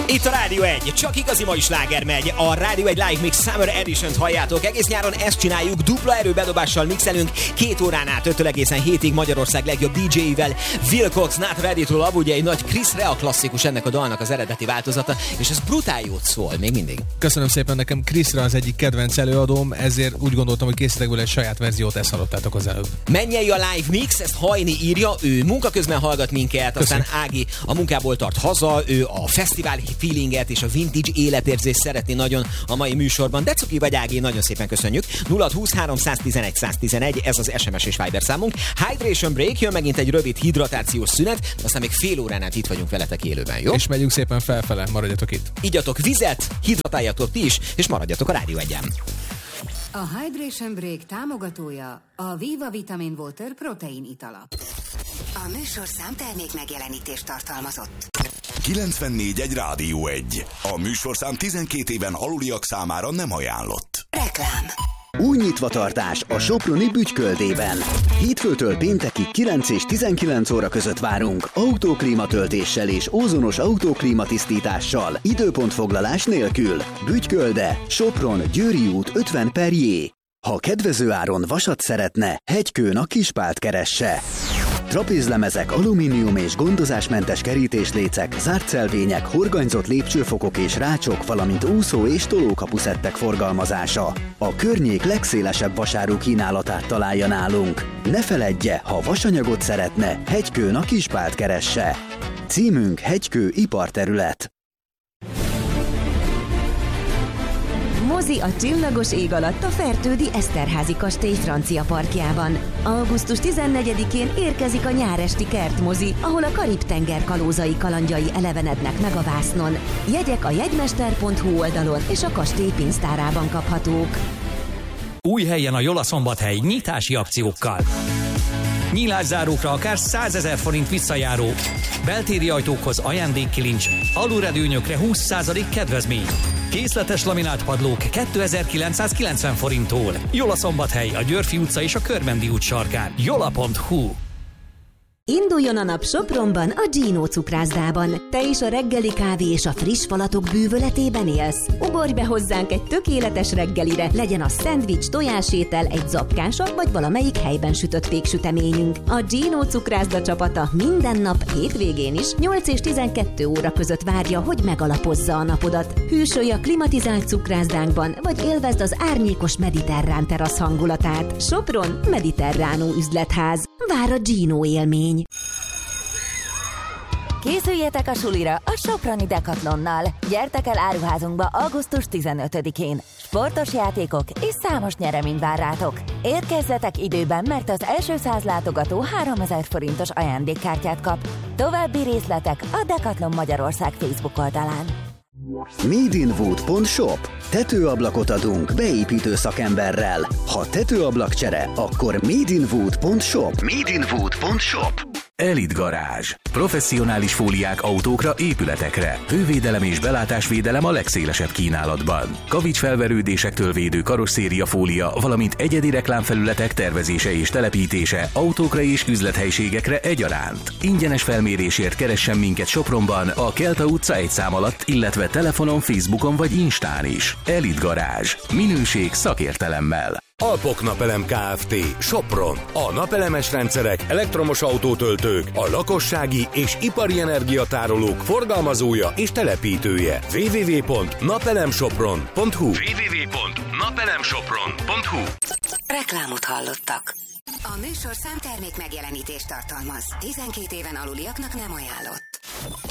Itt a Rádió 1, csak igazi mai sláger megy. A Rádió 1 Live Mix Summer Edition-t halljátok. Egész nyáron ezt csináljuk, dupla erőbedobással mixelünk. 2 órán át 5-től egészen 7-ig Magyarország legjobb DJ-ivel. Wilcox, Not Ready to Love, ugye egy nagy Chris Rea klasszikus ennek a dalnak az eredeti változata, és ez brutál jót szól, még mindig. Köszönöm szépen, nekem Chris Rea az egyik kedvenc előadóm, ezért úgy gondoltam, hogy készítek vele egy saját verziót, ezt hallottátok az előbb. Mennyei a Live Mix, ezt Hajni írja, ő munka közben hallgat minket, aztán Ági a munkából tart haza, ő a fesztivál feelinget és a vintage életérzést szeretné nagyon a mai műsorban. De Cuki vagy Ági, nagyon szépen köszönjük. 0-20 311 111, ez az SMS és Viber számunk. Hydration Break, jön megint egy rövid hidratációs szünet, aztán még fél órán át itt vagyunk veletek élőben, jó? És megyünk szépen felfele, maradjatok itt. Igyatok vizet, hidratáljatok ti is, és maradjatok a Rádió 1-en. A Hydration Break támogatója a Viva Vitamin Water protein itala. A műsor számtermék megjelenítést tartalmazott. 94.1 Rádió 1. A műsorszám 12 éven aluliak számára nem ajánlott. Reklám. Új nyitvatartás a soproni Bütyköldében. Hétfőtől péntekig 9 és 19 óra között várunk. Autóklímatöltéssel és ózonos autóklímatisztítással. Időpontfoglalás nélkül. Bütykölde, Sopron, Győri út 50 per J. Ha kedvező áron vasat szeretne, Hegykőn a Kispált keresse. Trapézlemezek, alumínium és gondozásmentes kerítéslécek, zártszelvények, horganyzott lépcsőfokok és rácsok, valamint úszó- és tolókapuszettek forgalmazása. A környék legszélesebb vasáru kínálatát találja nálunk. Ne feledje, ha vasanyagot szeretne, Hegykőn a Kispált keresse. Címünk Hegykő iparterület. Mozi a csillagos ég alatt a Fertődi Eszterházy kastély francia parkjában. Augusztus 14-én érkezik a nyáresti kertmozi, ahol a Karib-tenger kalózai kalandjai elevenednek meg a vásznon. Jegyek a jegymester.hu oldalon és a kastély pénztárában kaphatók. Új helyen a Jola Szombathely nyitási akciókkal. Nyílászárókra akár 100 000 forint visszajáró, beltéri ajtókhoz ajándékkilincs, alulredőnyökre 20% kedvezmény. Készletes laminált padlók 2990 forinttól. Jola Szombathely, a Györfi utca és a Körmendi út sarkán. jola.hu. Induljon a nap Sopronban, a Gino cukrászdában. Te is a reggeli kávé és a friss falatok bűvöletében élsz? Ugorj be hozzánk egy tökéletes reggelire, legyen a szendvics, tojásétel, egy zapkása, vagy valamelyik helyben sütött péksüteményünk. A Gino cukrászda csapata minden nap, hétvégén is 8 és 12 óra között várja, hogy megalapozza a napodat. Hűsölj a klimatizált cukrászdánkban, vagy élvezd az árnyékos mediterrán terasz hangulatát. Sopron, mediterránó üzletház. Vár a Gino élmény. Készüljetek a sulira a soproni Decathlonnal. Gyertek el áruházunkba augusztus 15-én. Sportos játékok és számos nyeremény vár rátok. Érkezzetek időben, mert az első 100 látogató 3000 forintos ajándékkártyát kap. További részletek a Decathlon Magyarország Facebook oldalán. Madeinwood.shop. Tetőablakot adunk beépítő szakemberrel. Ha tetőablakcsere, akkor Madeinwood.shop. Madeinwood.shop. Elite Garázs. Professzionális fóliák autókra, épületekre. Hővédelem és belátásvédelem a legszélesebb kínálatban. Kavicsfelverődésektől védő karosszériafólia, valamint egyedi reklámfelületek tervezése és telepítése autókra és üzlethelyiségekre egyaránt. Ingyenes felmérésért keressen minket Sopronban, a Kelta utca 1 szám alatt, illetve telefonon, Facebookon vagy Instán is. Elite Garázs. Minőség szakértelemmel. Alpok Napelem Kft. Sopron. A napelemes rendszerek, elektromos autótöltők, a lakossági és ipari energiatárolók forgalmazója és telepítője. www.napelemsopron.hu www.napelemsopron.hu. Reklámot hallottak. A műsor számtermék megjelenítést tartalmaz. 12 éven aluliaknak nem ajánlott.